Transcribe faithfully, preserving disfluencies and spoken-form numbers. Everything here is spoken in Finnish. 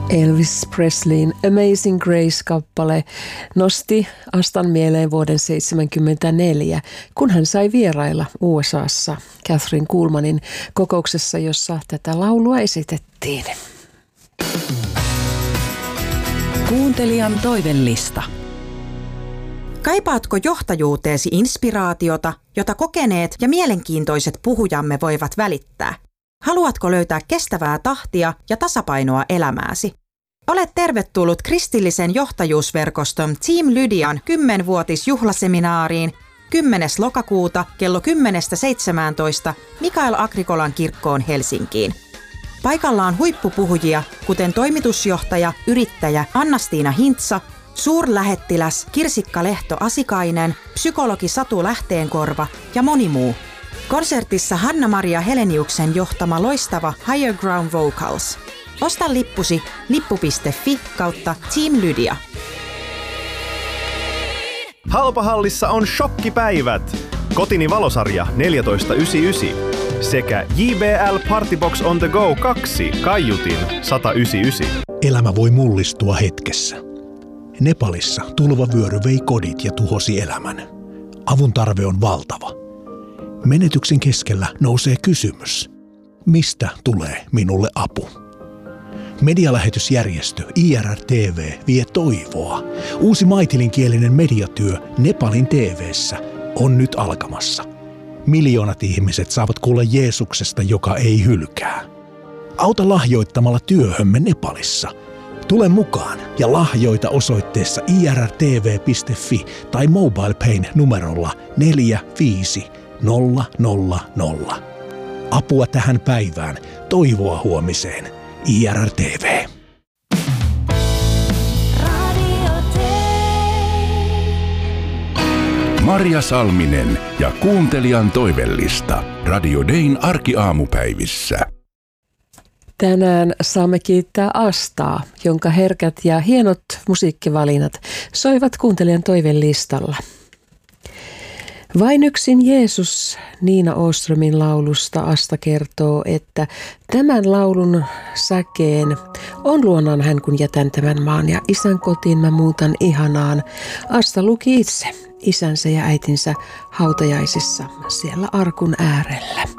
Elvis Presleyn Amazing Grace-kappale nosti Astan mieleen vuoden seitsemänkymmentäneljä, kun hän sai vierailla U S A:ssa Kathryn Kuhlmanin kokouksessa, jossa tätä laulua esitettiin. Kuuntelijan toivellista. Kaipaatko johtajuuteesi inspiraatiota, jota kokeneet ja mielenkiintoiset puhujamme voivat välittää? Haluatko löytää kestävää tahtia ja tasapainoa elämääsi? Olet tervetullut kristillisen johtajuusverkoston Team Lydian kymmenvuotisjuhlaseminaariin kymmenes lokakuuta kello kymmenestä seitsemääntoista Mikael Agrikolan kirkkoon Helsinkiin. Paikalla on huippupuhujia, kuten toimitusjohtaja, yrittäjä Anna-Stiina Hintsa, suurlähettiläs Kirsikka Lehto-Asikainen, psykologi Satu Lähteenkorva ja moni muu. Konsertissa Hanna-Maria Heleniuksen johtama loistava Higher Ground Vocals. Osta lippusi lippu piste fi kautta Team Lydia. Halpahallissa on shokkipäivät. Kotini valosarja neljätoista yhdeksänkymmentäyhdeksän sekä J B L Partybox on the go kaksi kaiutin sata yhdeksänkymmentäyhdeksän. Elämä voi mullistua hetkessä. Nepalissa tulvavyöry vei kodit ja tuhosi elämän. Avun tarve on valtava. Menetyksen keskellä nousee kysymys. Mistä tulee minulle apu? Medialähetysjärjestö I R R T V vie toivoa. Uusi maitilinkielinen mediatyö Nepalin T V:ssä on nyt alkamassa. Miljoonat ihmiset saavat kuulla Jeesuksesta, joka ei hylkää. Auta lahjoittamalla työhömme Nepalissa. Tule mukaan ja lahjoita osoitteessa i r r t v piste fi tai MobilePayn numerolla neljä viisi nolla nolla nolla. Apua tähän päivään, toivoa huomiseen. I R R T V. Marja Salminen ja kuuntelijan toivellista. Radio Dayn arkiaamupäivissä. Tänään saamme kiittää Astaa, jonka herkät ja hienot musiikkivalinnat soivat kuuntelijan toivellistalla. Vain yksin Jeesus Niina Åströmin laulusta Asta kertoo, että tämän laulun säkeen on luonaan hän kun jätän tämän maan ja isän kotiin mä muutan ihanaan. Asta luki itse isänsä ja äitinsä hautajaisissa siellä arkun äärellä.